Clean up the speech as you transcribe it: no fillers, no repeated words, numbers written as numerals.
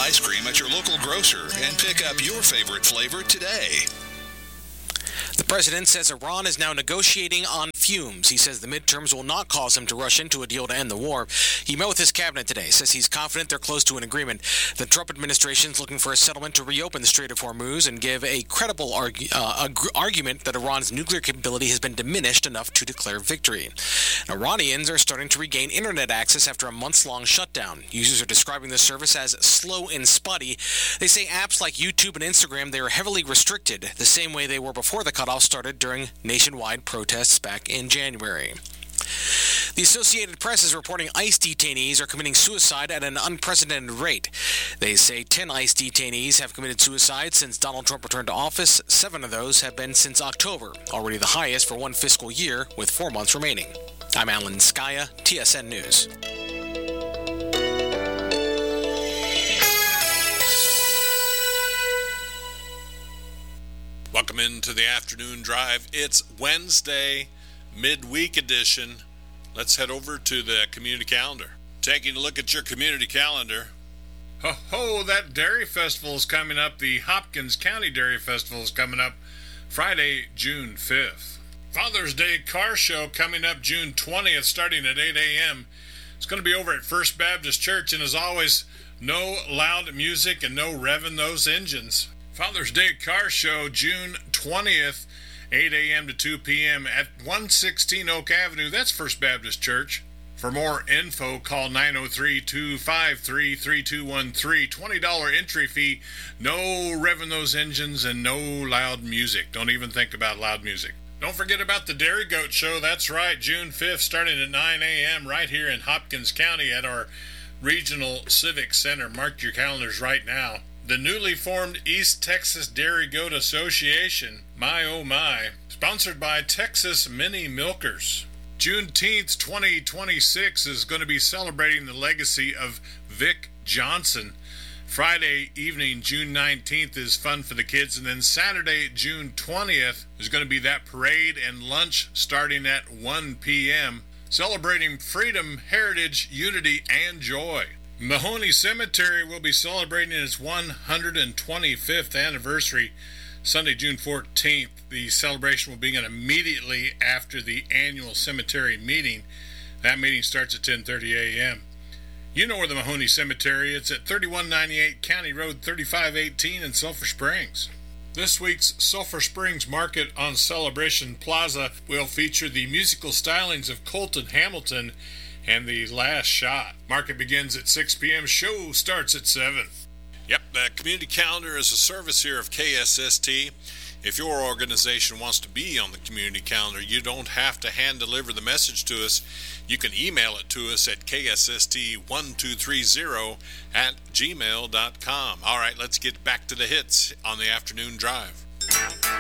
ice cream at your local grocer and pick up your favorite flavor today. The president says Iran is now negotiating on fumes. He says the midterms will not cause him to rush into a deal to end the war. He met with his cabinet today, says he's confident they're close to an agreement. The Trump administration is looking for a settlement to reopen the Strait of Hormuz and give a credible argument that Iran's nuclear capability has been diminished enough to declare victory. Iranians are starting to regain internet access after a months-long shutdown. Users are describing the service as slow and spotty. They say apps like YouTube and Instagram, they are heavily restricted, the same way they were before the cutoff started during nationwide protests back in January. The Associated Press is reporting ICE detainees are committing suicide at an unprecedented rate. They say 10 ICE detainees have committed suicide since Donald Trump returned to office. 7 of those have been since October, already the highest for one fiscal year with 4 months remaining. I'm Alan Skaya, TSN News. Welcome into the afternoon drive. It's Wednesday, midweek edition. Let's head over to the community calendar. Taking a look at your community calendar. Ho, that Dairy Festival is coming up. The Hopkins County Dairy Festival is coming up Friday, June 5th. Father's Day Car Show coming up June 20th, starting at 8 a.m. It's going to be over at First Baptist Church, and as always, no loud music and no revving those engines. Father's Day Car Show, June 20th, 8 a.m. to 2 p.m. at 116 Oak Avenue. That's First Baptist Church. For more info, call 903-253-3213. $20 entry fee, no revving those engines, and no loud music. Don't even think about loud music. Don't forget about the Dairy Goat Show. That's right, June 5th, starting at 9 a.m. right here in Hopkins County at our Regional Civic Center. Mark your calendars right now. The newly formed East Texas Dairy Goat Association, my oh my, sponsored by Texas Mini Milkers. Juneteenth 2026 is going to be celebrating the legacy of Vic Johnson. Friday evening, June 19th, is fun for the kids, and then Saturday, June 20th, is going to be that parade and lunch starting at 1 p.m., celebrating freedom, heritage, unity, and joy. Mahoney Cemetery will be celebrating its 125th anniversary Sunday, June 14th. The celebration will begin immediately after the annual cemetery meeting. That meeting starts at 10:30 a.m. You know where the Mahoney Cemetery is. It's at 3198 County Road 3518 in Sulphur Springs. This week's Sulphur Springs Market on Celebration Plaza will feature the musical stylings of Colton Hamilton and The Last Shot. Market begins at 6 p.m. Show starts at 7. Yep, the community calendar is a service here of KSST. If your organization wants to be on the community calendar, you don't have to hand deliver the message to us. You can email it to us at kSST1230@gmail.com. All right, let's get back to the hits on the afternoon drive.